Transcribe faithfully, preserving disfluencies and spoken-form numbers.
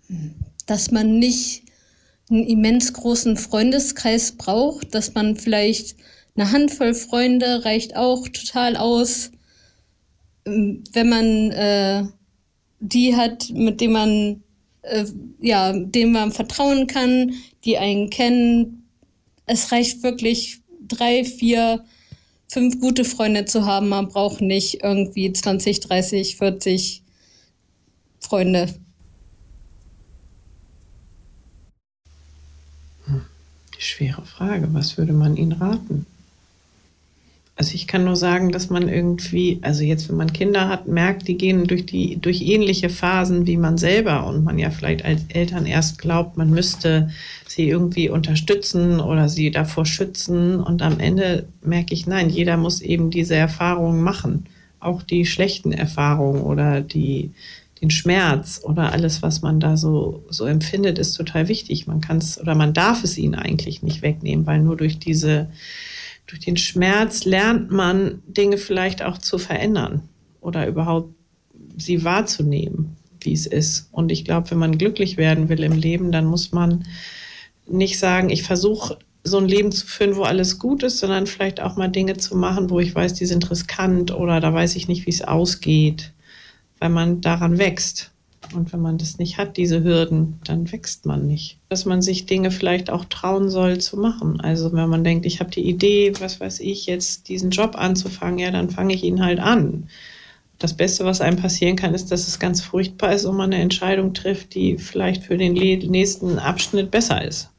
dass man nicht einen immens großen Freundeskreis braucht, dass man vielleicht eine Handvoll Freunde reicht auch total aus, wenn man äh, die hat, mit denen man äh, ja, denen man vertrauen kann, die einen kennen. Es reicht wirklich drei, vier, fünf gute Freunde zu haben. Man braucht nicht irgendwie zwanzig, dreißig, vierzig Freunde. Hm. Schwere Frage. Was würde man ihnen raten? Also ich kann nur sagen, dass man irgendwie, also jetzt, wenn man Kinder hat, merkt, die gehen durch die, durch ähnliche Phasen wie man selber und man ja vielleicht als Eltern erst glaubt, man müsste sie irgendwie unterstützen oder sie davor schützen und am Ende merke ich, nein, jeder muss eben diese Erfahrungen machen, auch die schlechten Erfahrungen oder die, den Schmerz oder alles, was man da so, so empfindet, ist total wichtig. Man kann es oder man darf es ihnen eigentlich nicht wegnehmen, weil nur durch diese Durch den Schmerz lernt man, Dinge vielleicht auch zu verändern oder überhaupt sie wahrzunehmen, wie es ist. Und ich glaube, wenn man glücklich werden will im Leben, dann muss man nicht sagen, ich versuche so ein Leben zu führen, wo alles gut ist, sondern vielleicht auch mal Dinge zu machen, wo ich weiß, die sind riskant oder da weiß ich nicht, wie es ausgeht, weil man daran wächst. Und wenn man das nicht hat, diese Hürden, dann wächst man nicht. Dass man sich Dinge vielleicht auch trauen soll zu machen. Also wenn man denkt, ich habe die Idee, was weiß ich, jetzt diesen Job anzufangen, ja, dann fange ich ihn halt an. Das Beste, was einem passieren kann, ist, dass es ganz furchtbar ist und man eine Entscheidung trifft, die vielleicht für den nächsten Abschnitt besser ist.